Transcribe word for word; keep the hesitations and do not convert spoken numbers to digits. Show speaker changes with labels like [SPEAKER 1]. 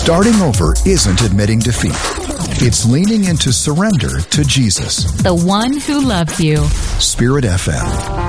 [SPEAKER 1] Starting over isn't admitting defeat. It's leaning into surrender to Jesus.
[SPEAKER 2] The one who loves you.
[SPEAKER 1] Spirit F M.